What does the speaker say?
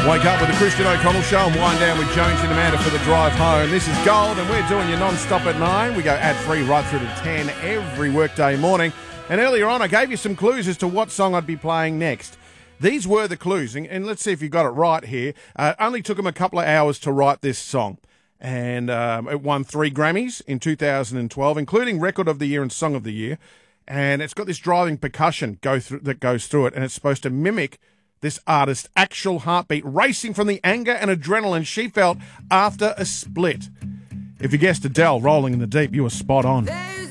Wake up with the Christian O'Connell Show and wind down with Jones and Amanda for the drive home. This is Gold and we're doing your non-stop at 9. We go ad-free right through to 10 every workday morning. And earlier on I gave you some clues as to what song I'd be playing next. These were the clues, and let's see if you got it right here. Only took them a couple of hours to write this song. And it won 3 Grammys in 2012, including Record of the Year and Song of the Year. And it's got this driving percussion that goes through it, and it's supposed to mimic this artist's actual heartbeat, racing from the anger and adrenaline she felt after a split. If you guessed Adele, Rolling in the Deep, you were spot on.